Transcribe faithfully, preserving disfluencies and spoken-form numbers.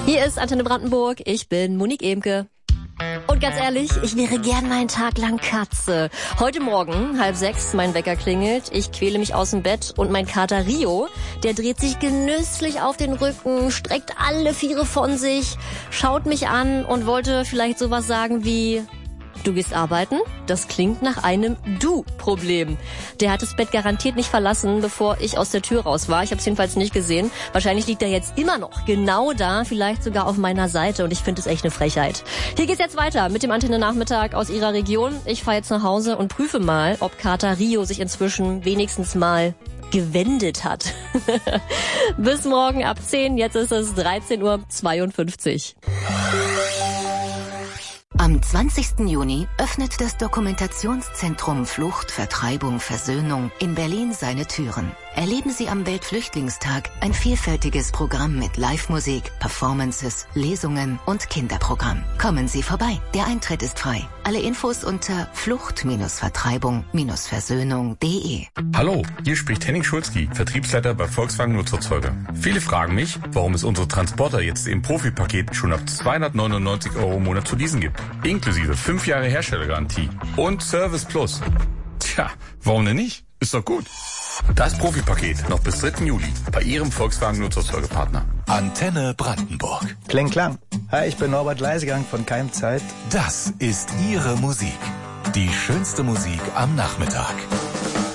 Hier ist Antenne Brandenburg, ich bin Monique Emke. Und ganz ehrlich, ich wäre gern meinen Tag lang Katze. Heute Morgen, halb sechs, mein Wecker klingelt, ich quäle mich aus dem Bett und mein Kater Rio, der dreht sich genüsslich auf den Rücken, streckt alle Viere von sich, schaut mich an und wollte vielleicht sowas sagen wie: Du gehst arbeiten? Das klingt nach einem Du-Problem. Der hat das Bett garantiert nicht verlassen, bevor ich aus der Tür raus war. Ich habe es jedenfalls nicht gesehen. Wahrscheinlich liegt er jetzt immer noch genau da, vielleicht sogar auf meiner Seite. Und ich finde es echt eine Frechheit. Hier geht's jetzt weiter mit dem Antenne-Nachmittag aus Ihrer Region. Ich fahre jetzt nach Hause und prüfe mal, ob Kater Rio sich inzwischen wenigstens mal gewendet hat. Bis morgen ab zehn. Jetzt ist es dreizehn Uhr zweiundfünfzig. Am zwanzigsten Juni öffnet das Dokumentationszentrum Flucht, Vertreibung, Versöhnung in Berlin seine Türen. Erleben Sie am Weltflüchtlingstag ein vielfältiges Programm mit Live-Musik, Performances, Lesungen und Kinderprogramm. Kommen Sie vorbei. Der Eintritt ist frei. Alle Infos unter flucht-vertreibung-versöhnung punkt de. Hallo, hier spricht Henning Schulzki, Vertriebsleiter bei Volkswagen Nutzerzeuger. Viele fragen mich, warum es unsere Transporter jetzt im Profipaket schon ab zweihundertneunundneunzig Euro im Monat zu leasen gibt. Inklusive fünf Jahre Herstellergarantie und Service Plus. Tja, warum denn nicht? Ist doch gut. Das Profipaket noch bis dritten Juli bei Ihrem Volkswagen Nutzerzeugerpartner. Antenne Brandenburg. Kling, klang. Hi, ich bin Norbert Leisegang von Keimzeit. Das ist Ihre Musik. Die schönste Musik am Nachmittag.